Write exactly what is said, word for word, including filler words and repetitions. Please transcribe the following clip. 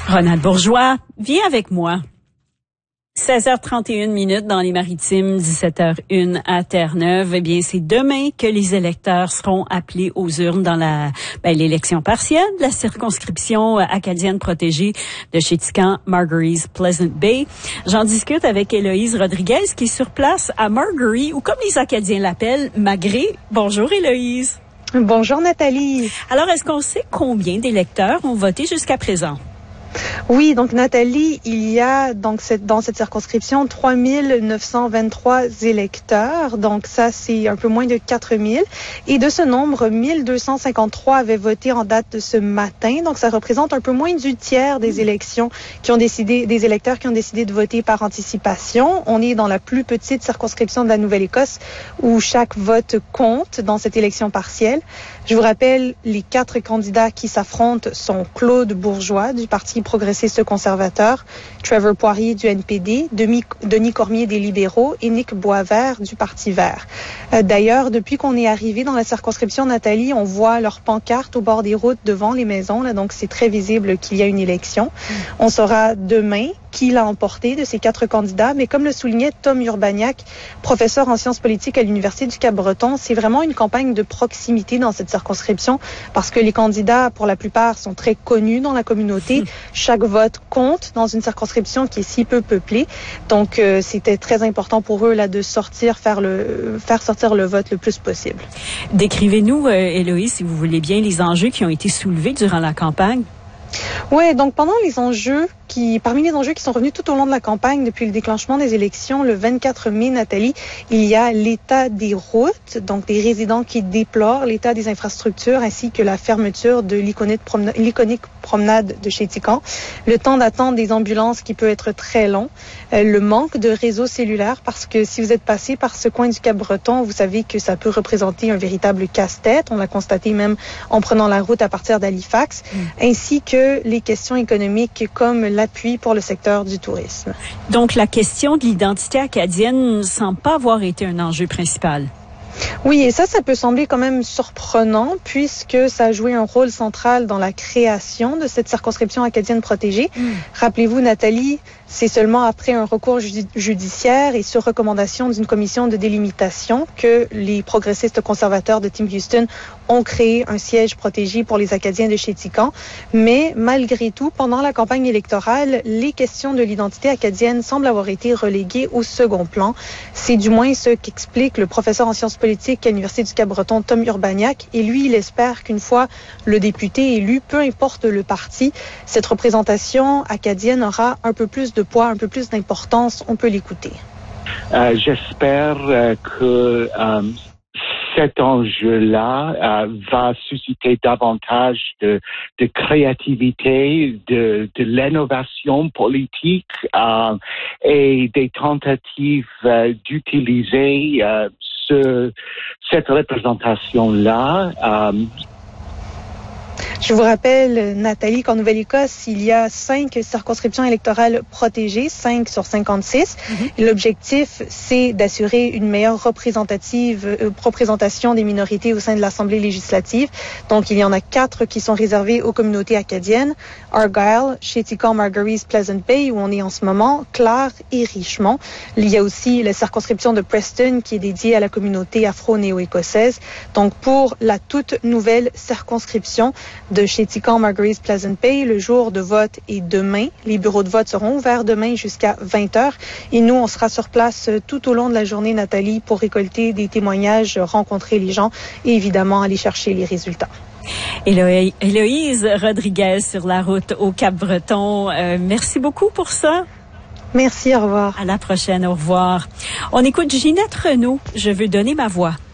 Ronald Bourgeois, viens avec moi. seize heures trente et une minutes dans les Maritimes, dix-sept heures une à Terre-Neuve. Eh bien, c'est demain que les électeurs seront appelés aux urnes dans la ben, l'élection partielle de la circonscription acadienne protégée de Chéticamp, Margaries, Pleasant Bay. J'en discute avec Héloïse Rodriguez qui est sur place à Margaries, ou comme les Acadiens l'appellent, Magré. Bonjour Héloïse. Bonjour Nathalie. Alors, est-ce qu'on sait combien d'électeurs ont voté jusqu'à présent? Oui, donc Nathalie, il y a donc cette, dans cette circonscription trois mille neuf cent vingt-trois électeurs, donc ça c'est un peu moins de quatre mille, et de ce nombre, mille deux cent cinquante-trois avaient voté en date de ce matin, donc ça représente un peu moins du tiers des élections qui ont décidé, des électeurs qui ont décidé de voter par anticipation. On est dans la plus petite circonscription de la Nouvelle-Écosse où chaque vote compte dans cette élection partielle. Je vous rappelle, les quatre candidats qui s'affrontent sont Claude Bourgeois du Parti progressiste conservateur, Trevor Poirier du N P D, Denis, Denis Cormier des libéraux et Nick Boisvert du Parti vert. Euh, d'ailleurs, depuis qu'on est arrivé dans la circonscription, Nathalie, on voit leurs pancartes au bord des routes devant les maisons, là, donc c'est très visible qu'il y a une élection. Mmh. On saura demain qui l'a emporté de ces quatre candidats, mais comme le soulignait Tom Urbaniak, professeur en sciences politiques à l'Université du Cap-Breton, c'est vraiment une campagne de proximité dans cette circonscription parce que les candidats, pour la plupart, sont très connus dans la communauté. Mmh. Chaque vote compte dans une circonscription qui est si peu peuplée. Donc, euh, c'était très important pour eux là de sortir, faire le, faire sortir le vote le plus possible. Décrivez-nous, euh, Héloïse, si vous voulez bien, les enjeux qui ont été soulevés durant la campagne. Oui, donc pendant les enjeux qui, parmi les enjeux qui sont revenus tout au long de la campagne depuis le déclenchement des élections, le vingt-quatre mai, Nathalie, il y a l'état des routes, donc des résidents qui déplorent l'état des infrastructures ainsi que la fermeture de l'iconique promenade, l'iconique promenade de Chéticamp, le temps d'attente des ambulances qui peut être très long, euh, le manque de réseau cellulaire parce que si vous êtes passé par ce coin du Cap-Breton, vous savez que ça peut représenter un véritable casse-tête. On l'a constaté même en prenant la route à partir d'Halifax, mmh. ainsi que les questions économiques comme l'appui pour le secteur du tourisme. Donc, la question de l'identité acadienne ne semble pas avoir été un enjeu principal. Oui, et ça, ça peut sembler quand même surprenant puisque ça a joué un rôle central dans la création de cette circonscription acadienne protégée. Mmh. Rappelez-vous, Nathalie, c'est seulement après un recours judi- judiciaire et sur recommandation d'une commission de délimitation que les progressistes conservateurs de Tim Houston ont créé un siège protégé pour les Acadiens de Chéticamp. Mais malgré tout, pendant la campagne électorale, les questions de l'identité acadienne semblent avoir été reléguées au second plan. C'est du moins ce qu'explique le professeur en sciences politiques à l'Université du Cap-Breton, Tom Urbaniak. Et lui, il espère qu'une fois le député élu, peu importe le parti, cette représentation acadienne aura un peu plus de poids, un peu plus d'importance. On peut l'écouter. Euh, j'espère euh, que euh, cet enjeu-là euh, va susciter davantage de, de créativité, de, de l'innovation politique euh, et des tentatives euh, d'utiliser euh, ce, cette représentation-là. Euh, Je vous rappelle, Nathalie, qu'en Nouvelle-Écosse, il y a cinq circonscriptions électorales protégées, cinq sur cinquante-six. Mm-hmm. Et l'objectif, c'est d'assurer une meilleure représentative, euh, représentation des minorités au sein de l'Assemblée législative. Donc, il y en a quatre qui sont réservées aux communautés acadiennes. Argyle, Chéticamp, Margaries, Pleasant Bay, où on est en ce moment, Clare et Richmond. Il y a aussi la circonscription de Preston, qui est dédiée à la communauté afro-néo-écossaise. Donc, pour la toute nouvelle circonscription de Chéticamp, Margaries, Pleasant Bay, le jour de vote est demain. Les bureaux de vote seront ouverts demain jusqu'à vingt heures. Et nous, on sera sur place tout au long de la journée, Nathalie, pour récolter des témoignages, rencontrer les gens et évidemment aller chercher les résultats. Hélo- Héloïse Rodriguez sur la route au Cap-Breton. Euh, merci beaucoup pour ça. Merci, au revoir. À la prochaine, au revoir. On écoute Ginette Renault, Je veux donner ma voix.